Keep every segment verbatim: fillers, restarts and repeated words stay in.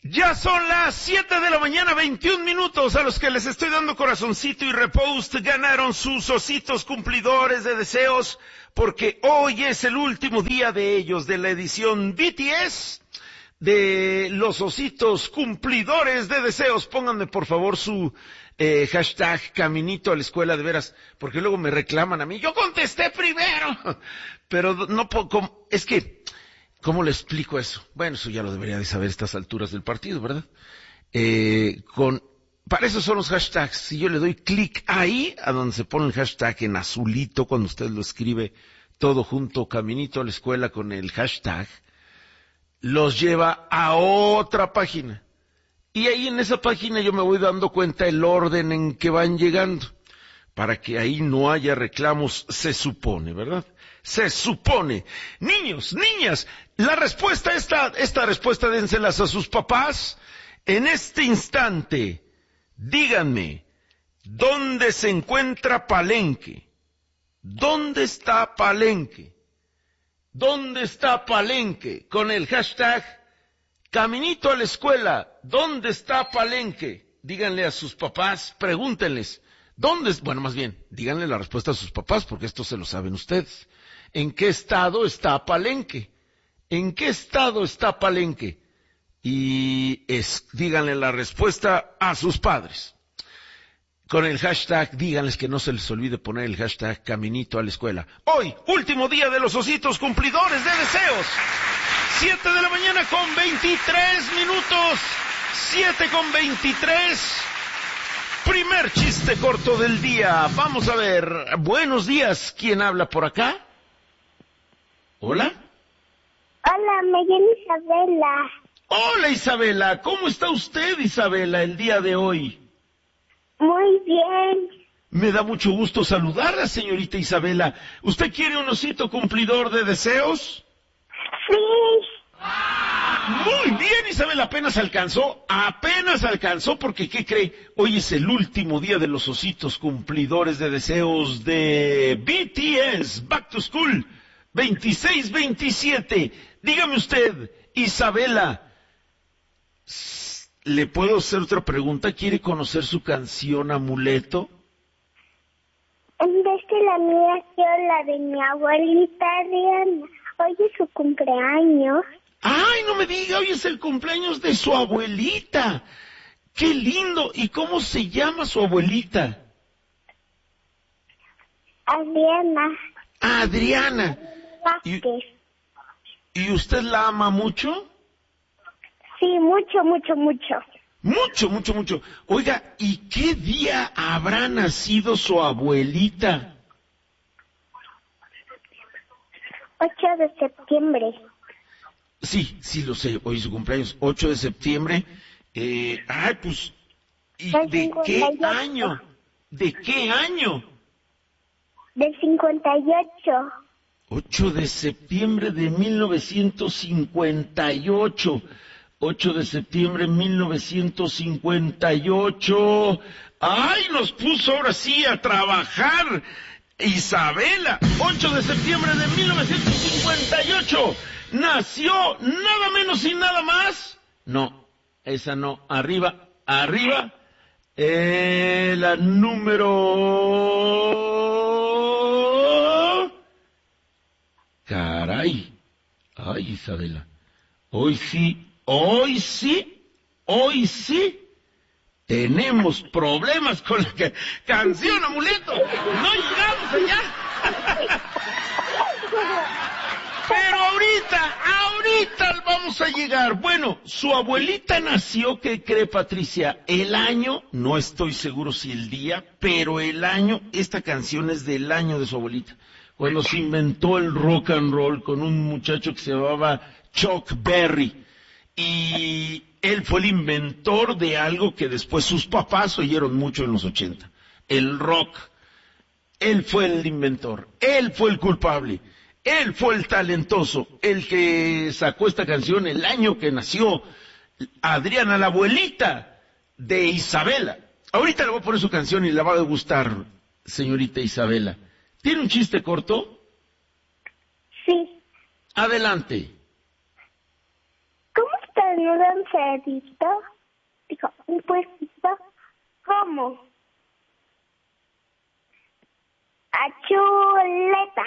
Ya son las siete de la mañana, veintiún minutos. A los que les estoy dando corazoncito y repost ganaron sus ositos cumplidores de deseos, porque hoy es el último día de ellos, de la edición B T S de los ositos cumplidores de deseos. Pónganme por favor su eh, hashtag caminito a la escuela, de veras, porque luego me reclaman a mí. Yo contesté primero, pero no puedo, es que... ¿Cómo le explico eso? Bueno, eso ya lo debería de saber a estas alturas del partido, ¿verdad? Eh, con, para eso son los hashtags. Si yo le doy clic ahí, a donde se pone el hashtag en azulito, cuando usted lo escribe todo junto, caminito a la escuela con el hashtag, los lleva a otra página. Y ahí en esa página yo me voy dando cuenta el orden en que van llegando, para que ahí no haya reclamos, se supone, ¿verdad? Se supone. Niños, niñas, la respuesta, esta, esta respuesta dénselas a sus papás. En este instante, díganme, ¿dónde se encuentra Palenque? ¿Dónde está Palenque? ¿Dónde está Palenque? Con el hashtag Caminito a la escuela, ¿dónde está Palenque? Díganle a sus papás, pregúntenles, ¿dónde es? Bueno, más bien, díganle la respuesta a sus papás, porque esto se lo saben ustedes. ¿En qué estado está Palenque? ¿En qué estado está Palenque? Y es, díganle la respuesta a sus padres. Con el hashtag, díganles que no se les olvide poner el hashtag Caminito a la escuela. Hoy, último día de los ositos cumplidores de deseos. Siete de la mañana con veintitrés minutos. Siete con veintitrés. Primer chiste corto del día. Vamos a ver. Buenos días. ¿Quién habla por acá? ¿Hola? Hola, me llamo Isabela. Hola, Isabela. ¿Cómo está usted, Isabela, el día de hoy? Muy bien. Me da mucho gusto saludarla, señorita Isabela. ¿Usted quiere un osito cumplidor de deseos? Sí. Muy bien, Isabela, apenas alcanzó, apenas alcanzó, porque ¿qué cree? Hoy es el último día de los ositos cumplidores de deseos de B T S, Back to School, veintiséis veintisiete. Dígame usted, Isabela, ¿le puedo hacer otra pregunta? ¿Quiere conocer su canción Amuleto? En vez de la mía, quiero la de mi abuelita Adriana. Hoy es su cumpleaños. ¡Ay, no me diga! Hoy es el cumpleaños de su abuelita. ¡Qué lindo! ¿Y cómo se llama su abuelita? Adriana. Adriana. ¿Y, ¿Y usted la ama mucho? Sí, mucho, mucho, mucho. Mucho, mucho, mucho. Oiga, ¿y qué día habrá nacido su abuelita? ocho de septiembre. Sí, sí lo sé, hoy es su cumpleaños, ocho de septiembre. Eh, ay, pues, ¿y Del de cincuenta y qué ocho. año? ¿De qué año? Del cincuenta y ocho. ocho de septiembre de mil novecientos cincuenta y ocho. ocho de septiembre de mil novecientos cincuenta y ocho. ¡Ay, nos puso ahora sí a trabajar! Isabela, ocho de septiembre de mil novecientos cincuenta y ocho. Nació nada menos y nada más. No, esa no. Arriba, arriba. Eh, la número... Caray. Ay, Isabela. Hoy sí, hoy sí, hoy sí. Tenemos problemas con la ca- canción Amuleto. No llegamos allá. Pero ahorita, ahorita vamos a llegar. Bueno, su abuelita nació, ¿qué cree, Patricia? El año, no estoy seguro si el día, pero el año, esta canción es del año de su abuelita. Cuando se inventó el rock and roll con un muchacho que se llamaba Chuck Berry. Y él fue el inventor de algo que después sus papás oyeron mucho en los ochenta. El rock. Él fue el inventor. Él fue el culpable. Él fue el talentoso. El que sacó esta canción el año que nació Adriana, la abuelita de Isabela. Ahorita le voy a poner su canción y le va a gustar, señorita Isabela. ¿Tiene un chiste corto? Sí. Adelante. ¿Cómo están estornuda un cerdito? Dijo, ¿un puerquito? ¿Cómo? A chuleta.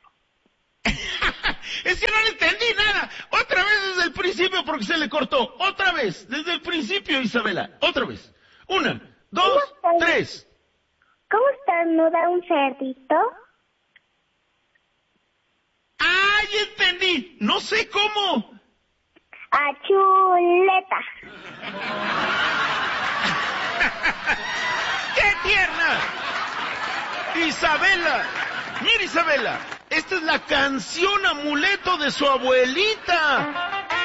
Es que no le entendí nada. Otra vez desde el principio porque se le cortó. Otra vez, desde el principio, Isabela. Otra vez. Una, dos, tres. ¿Cómo estornuda un cerdito? ¡Ay, entendí! No sé cómo. A chuleta. ¡Qué tierna! Isabela. Mira, Isabela. Esta es la canción amuleto de su abuelita.